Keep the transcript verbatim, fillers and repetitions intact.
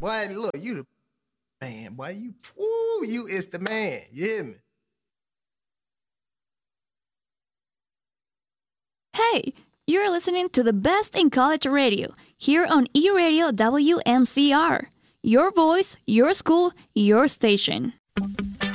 Boy, look, you the man. Boy, you, ooh, you is the man. You hear me? Hey, you're listening to the best in college radio here on E-Radio W M C R. Your voice, your school, your station.